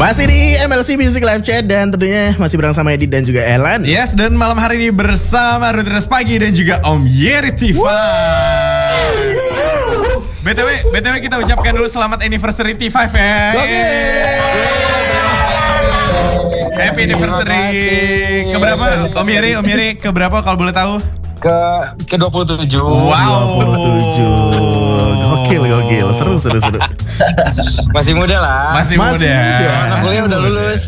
Masih di MLC Music Live Chat dan tentunya masih bersama Edit dan juga Elan. Yes, dan malam hari ini bersama Rutinitas Pagi dan juga Om Yeri T5. BTW kita ucapkan dulu selamat anniversary T5 ya. Oke. Happy anniversary. Keberapa Om Yeri keberapa kalau boleh tahu? Ke 27. Wow. 27. Gokil. Seru. Masih muda lah. Masih muda. Anak kuliah udah lulus.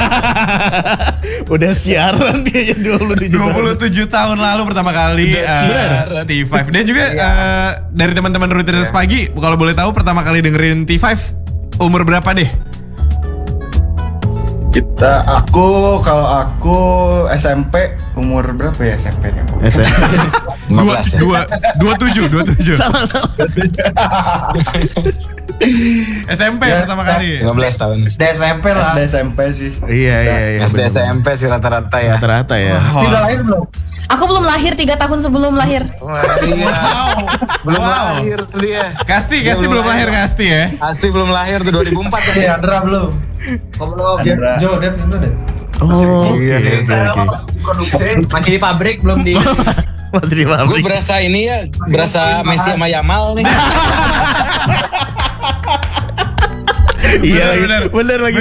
Udah siaran kayaknya 27 tahun lalu pertama kali T5. Dan juga dari teman-teman Rutinitas Pagi, kalau boleh tahu pertama kali dengerin T5 umur berapa deh? Kalau aku SMP umur berapa ya SMP-nya? SMP. 27. Salah. SMP pertama kali. 15 tahun. SD SMP sih. Iya. SD SMP sih rata-rata ya. Rata-rata ya. Pasti udah lahir belum? Aku belum lahir 3 tahun sebelum lahir. Belum lahir dia. Kasti belum lahir Kasti ya? Kasti belum lahir tuh 2004 kan. Iya, Andra belum. Jo, Dev itu deh. Oh, iya. Masih di pabrik belum di. Masih di pabrik. Gue berasa ini ya, berasa Messi sama Yamal nih. Iya, bener lagi.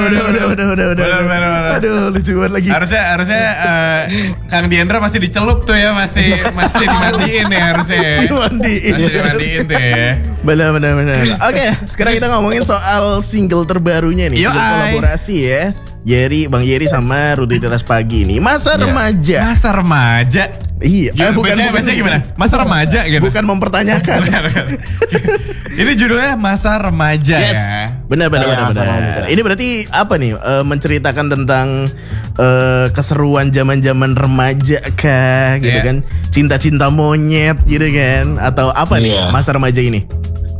Aduh, lucu banget lagi. Harusnya Kang Diandra masih dicelup tuh ya, masih dimandiin ya harusnya. Dimandiin tuh ya. Benar. Oke, sekarang kita ngomongin soal single terbarunya nih, single kolaborasi ya. Bang Yeri sama Rutinitas Pagi nih. Masa remaja. Iya. Baca gimana? Masa remaja gitu. Bukan mempertanyakan. Ini judulnya Masa Remaja ya. Benar. Ini berarti apa nih? Menceritakan tentang keseruan zaman-zaman remaja kah gitu kan? Cinta-cinta monyet gitu kan? Atau apa nih masa remaja ini?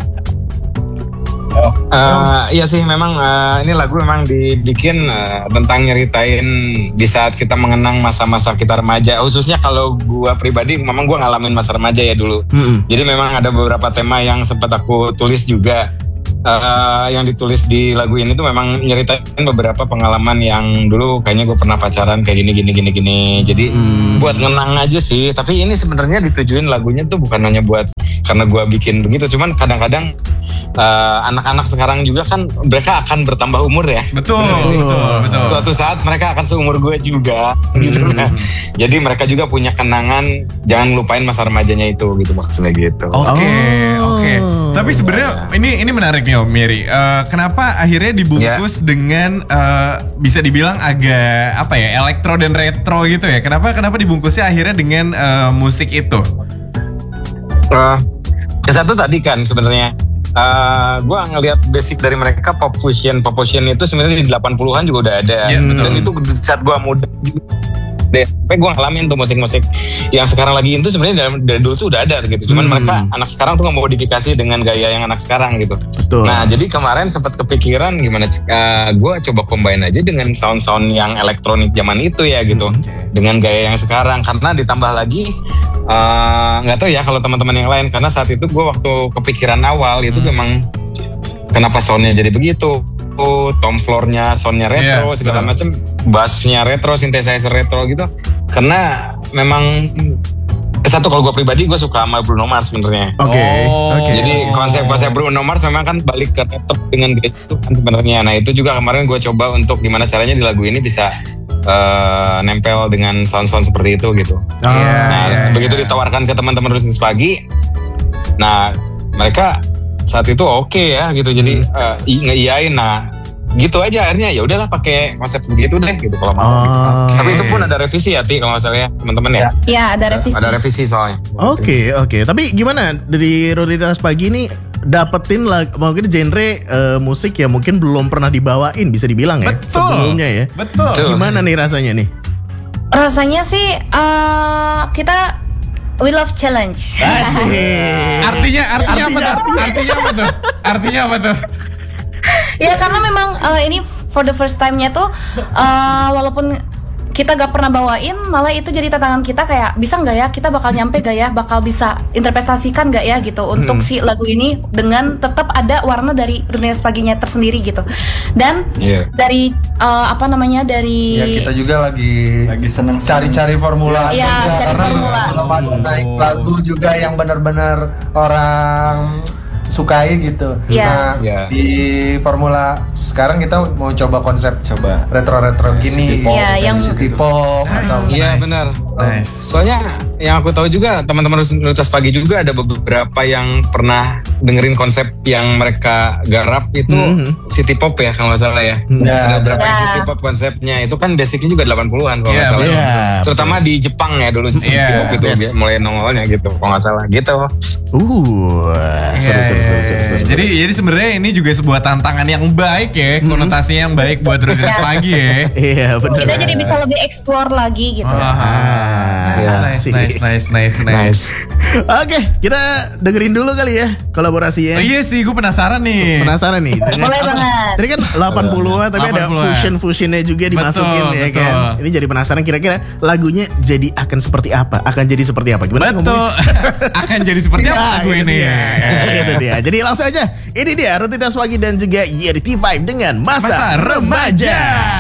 Iya sih memang ini lagu memang dibikin tentang nyeritain di saat kita mengenang masa-masa kita remaja. Khususnya kalau gua pribadi memang gua ngalamin masa remaja ya dulu. Jadi memang ada beberapa tema yang sempat aku tulis juga. Yang ditulis di lagu ini tuh memang nyeritain beberapa pengalaman yang dulu kayaknya gue pernah pacaran kayak gini. Jadi buat ngenang aja sih. Tapi ini sebenarnya ditujuin lagunya tuh bukan hanya buat karena gue bikin begitu. Cuman kadang-kadang anak-anak sekarang juga kan mereka akan bertambah umur ya. Betul. Suatu saat mereka akan seumur gue juga gitu kan. Jadi mereka juga punya kenangan, jangan lupain masa remajanya itu gitu maksudnya gitu. Oke. Tapi sebenarnya ini menarik nih Om Yeri. Kenapa akhirnya dibungkus dengan bisa dibilang agak apa ya, elektro dan retro gitu ya? Kenapa dibungkusnya akhirnya dengan musik itu? Satu tadi kan sebenarnya gue ngelihat basic dari mereka pop fusion itu sebenarnya di 80-an juga udah ada. Dan itu saat gue muda SMP gue ngalamin tuh musik-musik yang sekarang lagi itu sebenarnya dari dulu tuh udah ada gitu. Cuman mereka anak sekarang tuh ngemodifikasi dengan gaya yang anak sekarang gitu. Betul. Nah jadi kemarin sempat kepikiran gimana gue coba combine aja dengan sound-sound yang elektronik zaman itu ya gitu. Dengan gaya yang sekarang karena ditambah lagi nggak tahu ya kalau teman-teman yang lain, karena saat itu gue waktu kepikiran awal itu memang kenapa soundnya jadi begitu. Tom floor-nya, soundnya retro, segala macam, bassnya retro, synthesizer retro gitu. Karena memang satu kalau gue pribadi gue suka sama Bruno Mars sebenarnya. Oke. Jadi konsep Bruno Mars memang kan balik ke retro dengan gitu kan sebenarnya. Nah itu juga kemarin gue coba untuk gimana caranya di lagu ini bisa nempel dengan sound-sound seperti itu gitu. Begitu ditawarkan ke teman-teman Rutinitas Pagi, nah mereka saat itu oke ya gitu, jadi ngeiyain. Nah gitu aja akhirnya ya udahlah pakai konsep begitu deh gitu kalau mau. Tapi itu pun ada revisi ya Ti kalau nggak salah ya teman-teman ya. Iya ada revisi. Ada revisi soalnya. Oke. Tapi gimana dari Rutinitas Pagi ini dapetin mungkin genre musik ya mungkin belum pernah dibawain bisa dibilang ya. Betul. Sebelumnya ya. Betul. Gimana nih rasanya nih? Rasanya sih kita we love challenge. Asik. Artinya apa tuh? Ya karena memang ini for the first time-nya tuh walaupun kita gak pernah bawain, malah itu jadi tantangan kita kayak bisa nggak ya, kita bakal nyampe gak ya, bakal bisa interpretasikan gak ya gitu untuk si lagu ini dengan tetap ada warna dari Rutinitas Paginya tersendiri gitu. Dan dari dari ya kita juga lagi seneng cari-cari formula. Iya, cari formula. Naik lagu juga yang benar-benar orang sukai gitu. Yeah. Nah, di formula sekarang kita mau coba konsep retro-retro gini, yang city pop atau benar. Nice. Soalnya yang aku tahu juga teman-teman Rutinitas Pagi juga ada beberapa yang pernah dengerin konsep yang mereka garap itu city pop ya kalau nggak salah ya. Ada beberapa yang city pop konsepnya itu kan basicnya juga 80-an kalau nggak salah. Terutama di Jepang ya dulu city pop itu mulai nongolnya gitu kalau nggak salah gitu. Seru. Jadi sebenarnya ini juga sebuah tantangan yang baik ya, konotasinya yang baik buat Rutinitas Pagi ya. Iya benar. Kita jadi bisa lebih explore lagi gitu. Nice. Oke, kita dengerin dulu kali ya kolaborasinya. Oh iya sih, gue penasaran nih. Boleh banget. Tadi kan 80-an tapi ada 80-an. fusionnya juga dimasukin ya kan. Ini jadi penasaran kira-kira lagunya jadi akan seperti apa? Gimana Betul. Akan jadi seperti apa lagu ini? Itu dia. Jadi langsung aja. Ini dia Rutinitas Pagi dan juga Yeri T5 dengan Masa Remaja.